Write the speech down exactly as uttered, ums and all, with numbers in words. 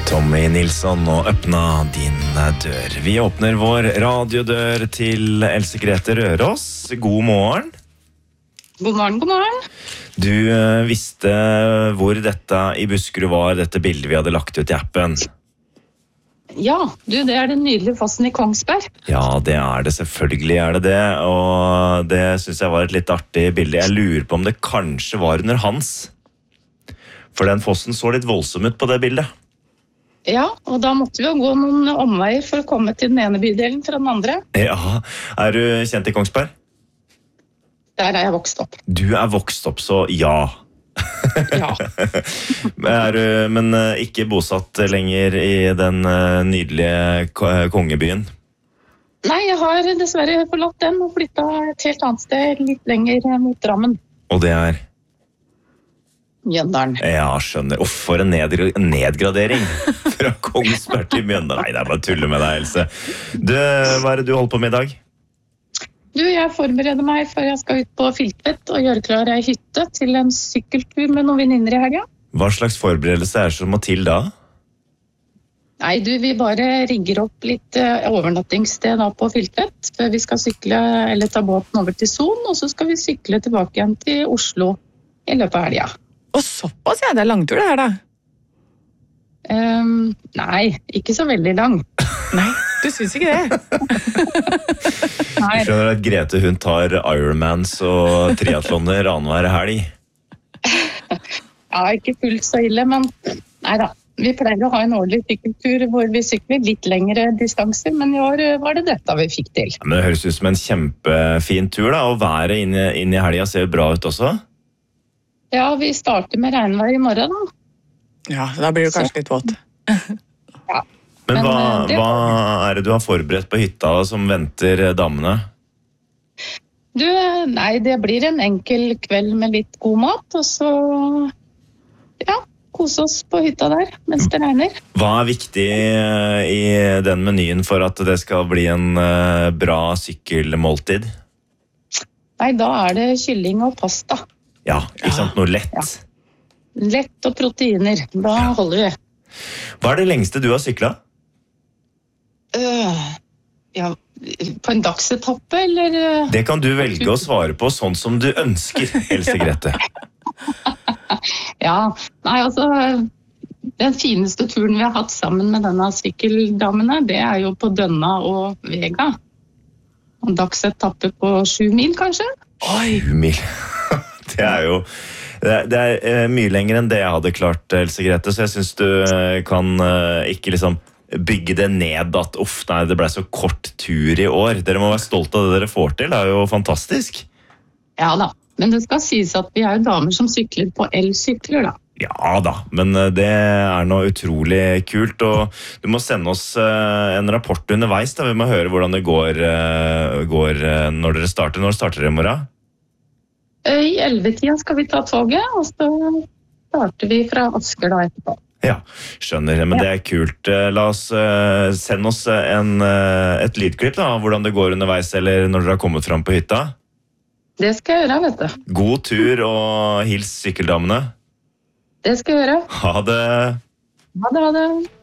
Tommy Nilsson og Øppna din dør. Vi åpner vår radiodør til Else Grete Røros. God morgen. God morgen, god morgen. Du uh, visste hvor dette i Buskerud var, dette bildet vi hadde lagt ut i appen. Ja, du, det er den nydelige fossen i Kongsberg. Ja, det er det, selvfølgelig er det det. Og det synes jeg var et litt artig bilde. Jeg lurer på om det kanskje var under hans. For den fossen så litt voldsom ut på det bildet. Ja, og da måtte vi jo gå noen omveier for å komme til den ene bydelen fra den andre. Ja, er du kjent i Kongsberg? Der er jeg vokst opp. Du er vokst opp, så ja. Ja. er du, men ikke bosatt lenger i den nydelige kongebyen? Nei, jeg har dessverre forlatt den og flyttet et helt annet sted, litt lenger mot Drammen. Og det er? Mjøndalen. Ja, skjønner. Uff, for en nedgra- nedgradering fra Kongsberg til Mjøndalen. Nei, det er bare tulle med deg, Else. Du, hva er det du holder på med i dag? Du, jeg forbereder meg før jeg skal ut på Filtvet og gjøre klar ei hytte til en sykkeltur med noen venninner i helga. Hva slags forberedelse er det som må til da? Nei, du, vi bare rigger opp litt eh, overnattingssted da på Filtvet før vi skal sykle eller ta båten over til Son, og så skal vi sykle tilbake igjen til Oslo i løpet av helga. Og såpass, ja, det er langtur det her da. Um, nei, ikke så veldig lang. Nei, du synes ikke det? Nei. Jeg skjønner at Grete hun tar Ironmans og triathloner annenhver helg. Ja, ikke fullt så ille, men nei da. Vi pleier å ha en årlig sykkeltur hvor vi sykler litt lengre distanser, men i år var det dette vi fikk til. Men det høres ut som en kjempefin tur da, og været inn i, inn i helga ser bra ut også. Ja, vi starter med regnvær i morgen da. Ja, da blir det kanskje litt våt. Ja. Men, Men, hva, det- hva er det du har forberedt på hytta som venter damene? Du, nei, det blir en enkel kveld med litt god mat, og så, ja, kose oss på hytta der mens det regner. Hva er viktig eh, i den menyen for at det skal bli en eh, bra sykkelmåltid? Nei, da er det kylling og pasta. Ja, ikke sant? Noe lett. Ja. Lett og proteiner, da holder vi. Hva er det lengste du har syklet? Øh, ja, på en dagsetappe, eller? øh? Det kan du velge å svare på sånn som du ønsker, Else Grete. Ja, nei, altså, den fineste turen vi har hatt sammen med denne sykkeldamene, det er jo på Dønna og Vega. En dagsetappe på sju mil, kanskje? Oi, mil. Det er jo det er, det er eh, mye lenger enn det jeg hadde klart, Else Grete, så jeg synes du eh, kan eh, ikke liksom bygge det ned at uff, nei, det ble så kort tur i år. Dere må være stolte av det dere får til, det er jo fantastisk. Ja da, men det skal sies at vi er jo damer som sykler på elsykler da. Ja da, men eh, det er noe utrolig kult, og du må sende oss eh, en rapport underveis da, vi må høre hvordan det går, eh, går eh, når dere starter. Når starter dere i morgen? I ellevetida skal vi ta toget, og så starter vi fra Asker da etterpå. Ja, skjønner, men det er kult. Eh, La oss eh, sende oss en, eh, et lydklipp da, av hvordan det går underveis, eller når dere har kommet frem på hytta. Det skal jeg gjøre, vet du. God tur, og hils sykkeldamene. Det skal jeg gjøre. Ha det! Ha det, ha det.